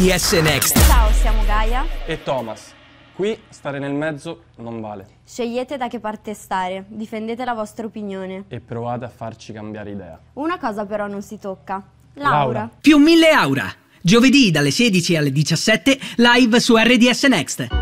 RDS Next. Ciao, siamo Gaia E Thomas. Qui stare nel mezzo non vale. Scegliete da che parte stare, difendete la vostra opinione. E provate a farci cambiare idea. Una cosa però non si tocca. Laura. Più 1000 Aura. Giovedì dalle 16 alle 17 live su RDS Next.